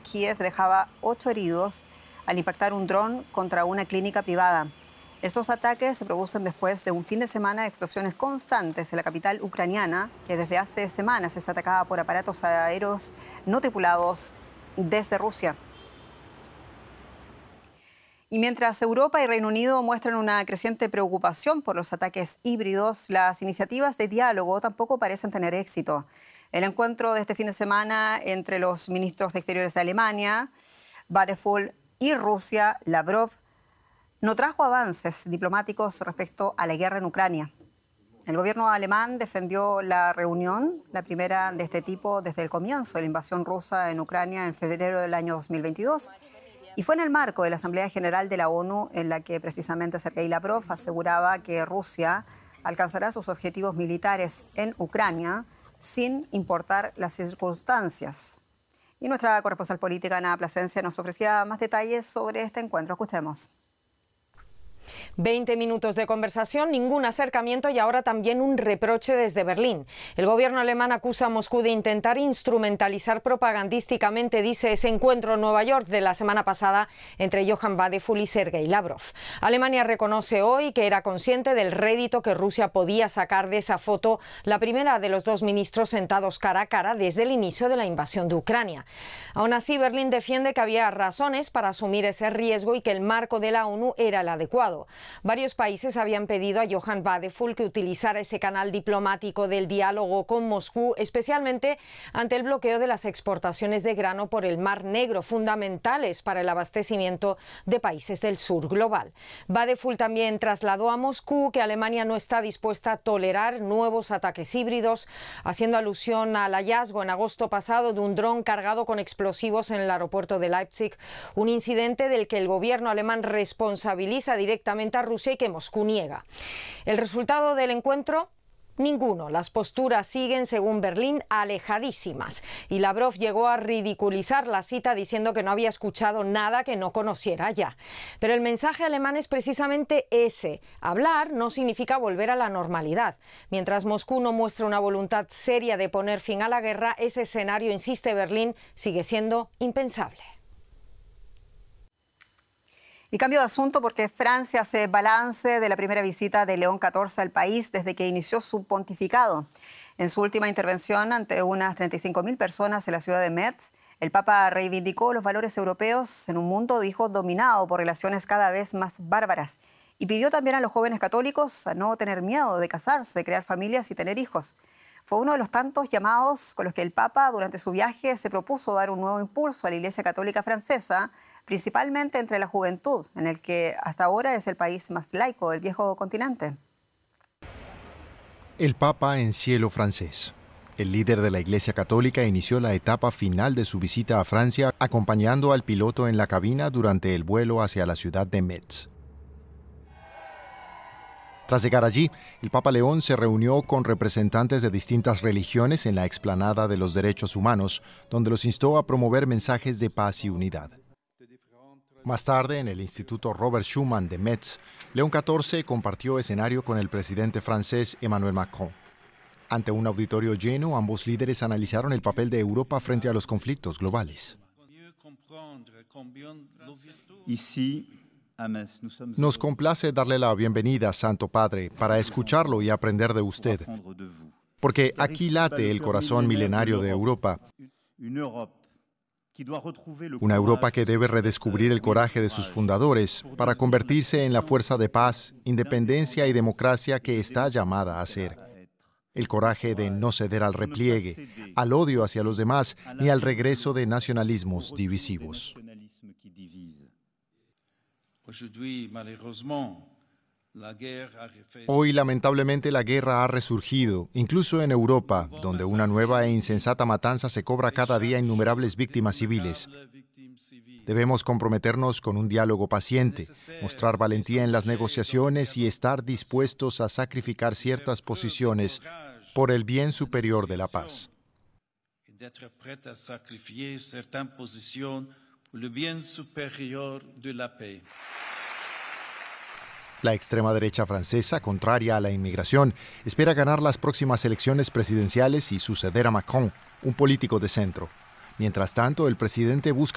Kiev dejaba 8 heridos al impactar un dron contra una clínica privada. Estos ataques se producen después de un fin de semana de explosiones constantes en la capital ucraniana, que desde hace semanas es atacada por aparatos aéreos no tripulados desde Rusia. Y mientras Europa y Reino Unido muestran una creciente preocupación por los ataques híbridos, las iniciativas de diálogo tampoco parecen tener éxito. El encuentro de este fin de semana entre los ministros de Exteriores de Alemania, Vadeful, y Rusia, Lavrov, no trajo avances diplomáticos respecto a la guerra en Ucrania. El gobierno alemán defendió la reunión, la primera de este tipo desde el comienzo de la invasión rusa en Ucrania en febrero del año 2022, y fue en el marco de la Asamblea General de la ONU en la que precisamente Sergei Lavrov aseguraba que Rusia alcanzará sus objetivos militares en Ucrania sin importar las circunstancias. Y nuestra corresponsal política, Ana Plasencia, nos ofrecía más detalles sobre este encuentro. Escuchemos. 20 minutos de conversación, ningún acercamiento y ahora también un reproche desde Berlín. El gobierno alemán acusa a Moscú de intentar instrumentalizar propagandísticamente, dice, ese encuentro en Nueva York de la semana pasada entre Johann Vadeful y Sergei Lavrov. Alemania reconoce hoy que era consciente del rédito que Rusia podía sacar de esa foto, la primera de los dos ministros sentados cara a cara desde el inicio de la invasión de Ucrania. Aún así, Berlín defiende que había razones para asumir ese riesgo y que el marco de la ONU era el adecuado. Varios países habían pedido a Johann Vadeful que utilizara ese canal diplomático del diálogo con Moscú, especialmente ante el bloqueo de las exportaciones de grano por el Mar Negro, fundamentales para el abastecimiento de países del sur global. Vadeful también trasladó a Moscú que Alemania no está dispuesta a tolerar nuevos ataques híbridos, haciendo alusión al hallazgo en agosto pasado de un dron cargado con explosivos en el aeropuerto de Leipzig, un incidente del que el gobierno alemán responsabiliza directamente a Rusia y que Moscú niega. El resultado del encuentro: ninguno. Las posturas siguen, según Berlín, alejadísimas. Y Lavrov llegó a ridiculizar la cita diciendo que no había escuchado nada que no conociera ya. Pero el mensaje alemán es precisamente ese. Hablar no significa volver a la normalidad. Mientras Moscú no muestra una voluntad seria de poner fin a la guerra, ese escenario, insiste Berlín, sigue siendo impensable. Y cambio de asunto porque Francia hace balance de la primera visita de León XIV al país desde que inició su pontificado. En su última intervención ante unas 35.000 personas en la ciudad de Metz, el Papa reivindicó los valores europeos en un mundo, dijo, dominado por relaciones cada vez más bárbaras. Y pidió también a los jóvenes católicos a no tener miedo de casarse, crear familias y tener hijos. Fue uno de los tantos llamados con los que el Papa durante su viaje se propuso dar un nuevo impulso a la Iglesia Católica francesa, principalmente entre la juventud, en el que hasta ahora es el país más laico del viejo continente. El Papa en cielo francés. El líder de la Iglesia Católica inició la etapa final de su visita a Francia, acompañando al piloto en la cabina durante el vuelo hacia la ciudad de Metz. Tras llegar allí, el Papa León se reunió con representantes de distintas religiones en la explanada de los derechos humanos, donde los instó a promover mensajes de paz y unidad. Más tarde, en el Instituto Robert Schuman de Metz, León XIV compartió escenario con el presidente francés Emmanuel Macron. Ante un auditorio lleno, ambos líderes analizaron el papel de Europa frente a los conflictos globales. Nos complace darle la bienvenida, Santo Padre, para escucharlo y aprender de usted, porque aquí late el corazón milenario de Europa. Una Europa que debe redescubrir el coraje de sus fundadores para convertirse en la fuerza de paz, independencia y democracia que está llamada a ser. El coraje de no ceder al repliegue, al odio hacia los demás, ni al regreso de nacionalismos divisivos. Hoy, lamentablemente, la guerra ha resurgido, incluso en Europa, donde una nueva e insensata matanza se cobra cada día innumerables víctimas civiles. Debemos comprometernos con un diálogo paciente, mostrar valentía en las negociaciones y estar dispuestos a sacrificar ciertas posiciones por el bien superior de la paz. La extrema derecha francesa, contraria a la inmigración, espera ganar las próximas elecciones presidenciales y suceder a Macron, un político de centro. Mientras tanto, el presidente busca